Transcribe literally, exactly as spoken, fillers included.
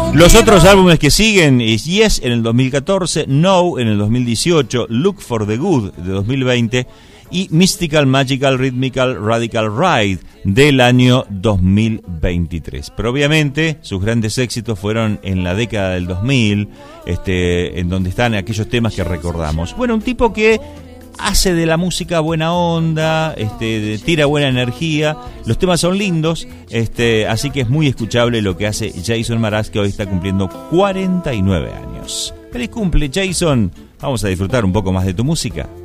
Los otros álbumes que siguen es Yes en el dos mil catorce, No en el dos mil dieciocho, Look for the Good de dos mil veinte y Mystical, Magical, Rhythmical, Radical Ride del año dos mil veintitrés. Pero obviamente sus grandes éxitos fueron en la década del dos mil, este, en donde están aquellos temas que recordamos. Bueno, un tipo que hace de la música buena onda, este, tira buena energía, los temas son lindos, este, así que es muy escuchable lo que hace Jason Mraz, que hoy está cumpliendo cuarenta y nueve años. ¡Feliz cumple, Jason! Vamos a disfrutar un poco más de tu música.